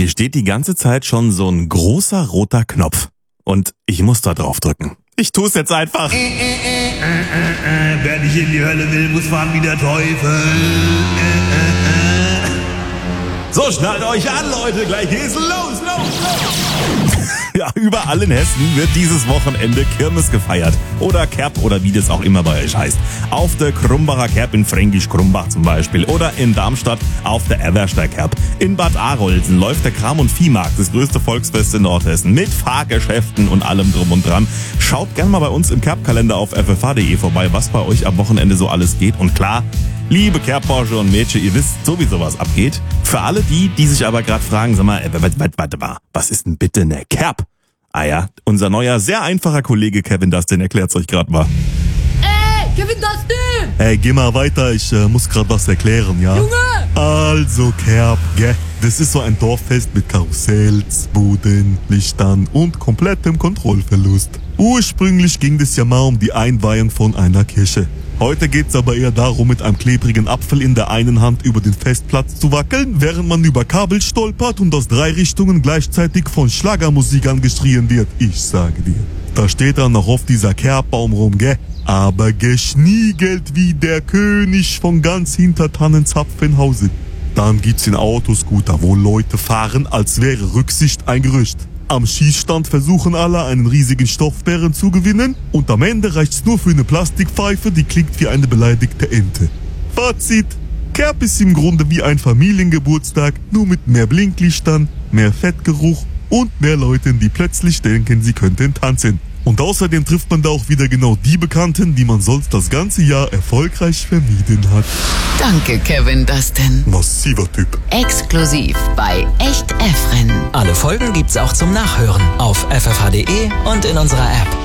Hier steht die ganze Zeit schon so ein großer roter Knopf. Und ich muss da drauf drücken. Ich tu's jetzt einfach. Wer nicht in die Hölle will, muss fahren wie der Teufel. So, schnallt euch an, Leute. Gleich geht's los. Ja, überall in Hessen wird dieses Wochenende Kirmes gefeiert. Oder Kerb oder wie das auch immer bei euch heißt. Auf der Krumbacher Kerb in Fränkisch Krumbach zum Beispiel. Oder in Darmstadt auf der Everster Kerb. In Bad Arolsen läuft der Kram- und Viehmarkt, das größte Volksfest in Nordhessen. Mit Fahrgeschäften und allem drum und dran. Schaut gerne mal bei uns im Kerbkalender auf ffh.de vorbei, was bei euch am Wochenende so alles geht. Und klar, liebe Kerbporsche und Mädchen, ihr wisst sowieso, was abgeht. Für alle die sich aber gerade fragen, sag mal, warte mal, was ist denn bitte eine Kerb? Ah ja, unser neuer, sehr einfacher Kollege Kevin Dustin erklärt's euch gerade mal. Kevin Dustin! Hey, geh mal weiter, ich muss gerade was erklären, ja? Junge! Also, Kerb, gell? Das ist so ein Dorffest mit Karussells, Buden, Lichtern und komplettem Kontrollverlust. Ursprünglich ging es ja mal um die Einweihung von einer Kirche. Heute geht's aber eher darum, mit einem klebrigen Apfel in der einen Hand über den Festplatz zu wackeln, während man über Kabel stolpert und aus 3 Richtungen gleichzeitig von Schlagermusik angeschrien wird. Ich sage dir. Da steht dann noch oft dieser Kerbbaum rum, gell? Aber geschniegelt wie der König von ganz hinter Tannenzapfenhausen. Dann gibt's den Autoscooter, wo Leute fahren, als wäre Rücksicht ein Gerücht. Am Schießstand versuchen alle, einen riesigen Stoffbären zu gewinnen und am Ende reicht's nur für eine Plastikpfeife, die klingt wie eine beleidigte Ente. Fazit: Kerb ist im Grunde wie ein Familiengeburtstag, nur mit mehr Blinklichtern, mehr Fettgeruch und mehr Leuten, die plötzlich denken, sie könnten tanzen. Und außerdem trifft man da auch wieder genau die Bekannten, die man sonst das ganze Jahr erfolgreich vermieden hat. Danke, Kevin Dustin. Massiver Typ. Exklusiv bei Echt Efren. Alle Folgen gibt's auch zum Nachhören auf ffh.de und in unserer App.